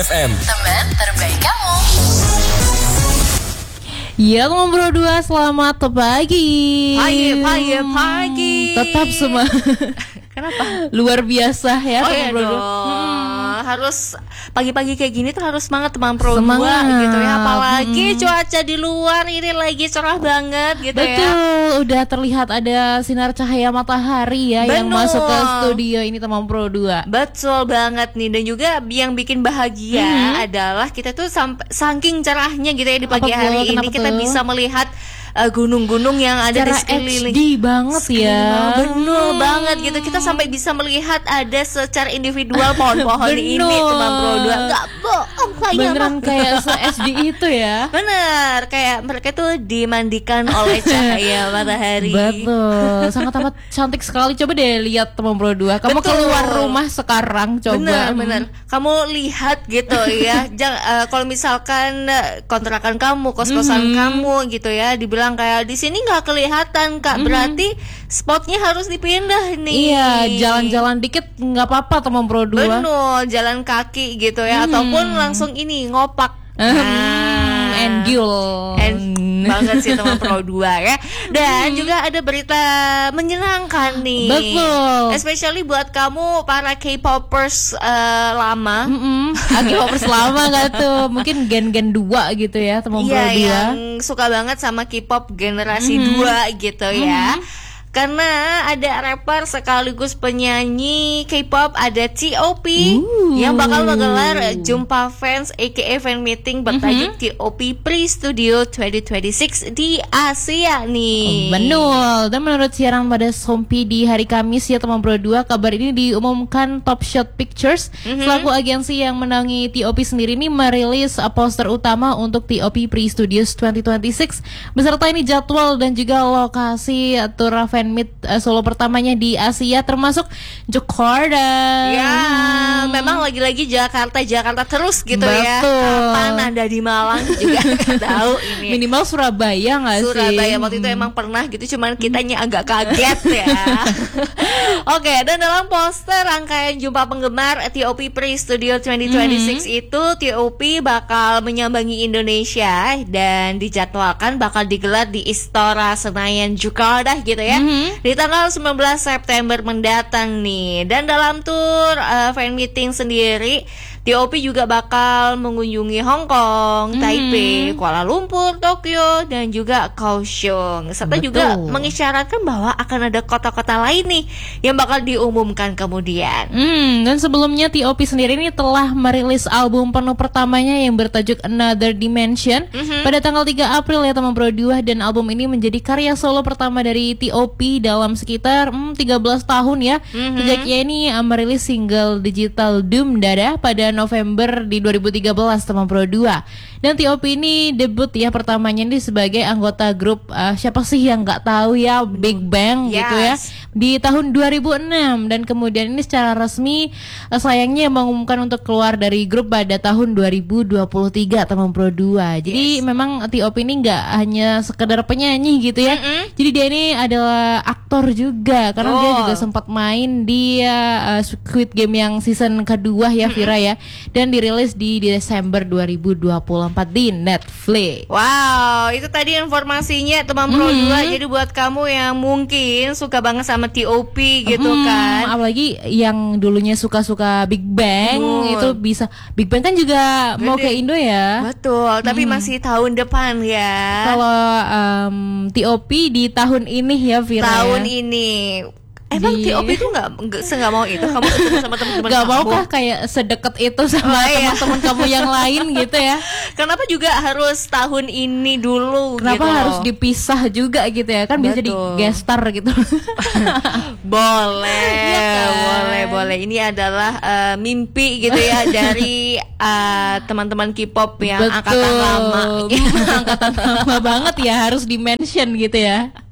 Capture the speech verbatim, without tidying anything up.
F M, teman terbaik kamu. Ya teman berdua, selamat pagi. Pagi, pagi, pagi. Tetap semua. Kenapa? Luar biasa ya Oh teman iya berdua. dong. Hmm. Harus pagi-pagi kayak gini tuh harus semangat teman Pro Semangat. dua gitu ya. Apalagi Hmm. cuaca di luar ini lagi cerah banget gitu ya. Betul, udah terlihat ada sinar cahaya matahari ya yang Benar. masuk ke studio ini teman Pro dua. Betul banget nih. Dan juga yang bikin bahagia Hmm. adalah kita tuh sampai saking cerahnya gitu ya di pagi Apa hari tuh? ini Kenapa kita tuh? bisa melihat uh, gunung-gunung yang ada di Secara sekeliling. H D banget ya. Bener Hmm. banget gitu. Kita sampai bisa melihat ada secara individual pohon-pohon ini teman Pro dua. Enggak bohong saya Beneran mah. kayak se-H D itu ya. Bener, kayak mereka tuh dimandikan oleh cahaya matahari. Betul, sangat amat cantik sekali. Coba deh lihat teman Pro dua. Kamu Betul. keluar rumah sekarang, coba. Bener, Hmm. bener. Kamu lihat gitu ya. Jangan eh, kalau misalkan eh, kontrakan kamu, kos-kosan Mhm. kamu gitu ya, dibilang kayak di sini nggak kelihatan kak, berarti spotnya harus dipindah nih. Iya, jalan-jalan dikit nggak apa-apa teman Pro dua. Bener, jalan kaki gitu ya, ataupun langsung ini ngopak. Hmm, endul. And banget sih teman Pro dua ya. Dan juga ada berita menyenangkan nih. Betul. Especially buat kamu para K-popers eh, lama. Mm-mm. K-popers lama nggak tuh? Mungkin gen-gen dua gitu ya teman Pro Iya, dua. yang suka banget sama K-pop generasi dua gitu ya. Karena ada rapper sekaligus penyanyi K-pop, ada T O P Uh. yang bakal menggelar jumpa fans aka fan meeting bertajuk T O P Pre-Studio dua ribu dua puluh enam di Asia nih. Betul. Dan menurut siaran pada Sompi di hari Kamis ya teman Pro dua, kabar ini diumumkan Top Shot Pictures selaku agensi yang menangi T O P sendiri ini merilis uh, poster utama untuk T O P Pre-Studios dua ribu dua puluh enam beserta ini jadwal dan juga lokasi uh, tour fan meet uh, solo pertamanya di Asia termasuk Jakarta. Ya, memang lagi-lagi Jakarta Jakarta terus gitu ya. Betul. Kapan Anda di Malang juga nggak tahu ini. Minimal Surabaya nggak sih? Surabaya waktu itu emang pernah gitu, cuman kitanya agak kaget ya. Oke, dan dalam poster rangkaian jumpa penggemar T O P Pre-Studio dua ribu dua puluh enam itu T O P bakal menyambangi Indonesia dan dijadwalkan bakal digelar di Istora Senayan Jakarta gitu ya. Di tanggal sembilan belas September mendatang nih. Dan dalam tour uh, fan meeting sendiri T O P juga bakal mengunjungi Hong Kong, Taipei, Kuala Lumpur, Tokyo, dan juga Kaohsiung. Serta Betul. juga mengisyaratkan bahwa akan ada kota-kota lain nih yang bakal diumumkan kemudian. Hmm, dan sebelumnya T O P sendiri ini telah merilis album penuh pertamanya yang bertajuk Another Dimension pada tanggal tiga April ya teman Pro dua, dan album ini menjadi karya solo pertama dari T O P dalam sekitar hmm, tiga belas tahun ya. Sejak ia ini uh, merilis single digital Doom Dada pada November di dua ribu tiga belas teman Pro dua. Dan T O P ini debut ya pertamanya ini sebagai anggota grup uh, siapa sih yang nggak tahu ya, Big Bang Yes. gitu ya, di tahun dua ribu enam, dan kemudian ini secara resmi uh, sayangnya mengumumkan untuk keluar dari grup pada tahun dua ribu dua puluh tiga teman Pro dua. Jadi memang T O P ini nggak hanya sekedar penyanyi gitu ya. Jadi dia ini adalah aktor juga karena dia Oh. juga sempat main di uh, Squid Game yang season kedua ya Vira ya, dan dirilis di Desember dua ribu dua puluh empat di Netflix. Wow, itu tadi informasinya teman Pro dua. Jadi buat kamu yang mungkin suka banget sama T O P gitu Hmm, kan. apalagi yang dulunya suka-suka Big Bang, Betul. itu bisa. Big Bang kan juga mau ke Indo ya. Betul, tapi masih tahun depan ya. Kalau um, T O P di tahun ini ya Vira Tahun ya. ini. Emang Di- T O P itu nggak nggak nggak mau itu kamu ketemu sama teman-teman Gak kamu? mau kah kayak sedekat itu sama Oh, iya. teman-teman kamu yang lain gitu ya? Kenapa juga harus tahun ini dulu? Kenapa gitu loh? harus dipisah juga gitu ya? Kan bisa di Betul. guest star gitu. Boleh, Iya kan? boleh, boleh. Ini adalah uh, mimpi gitu ya dari uh, teman-teman K-pop yang angkatan lama. Angkatan lama banget ya, harus di mention gitu ya.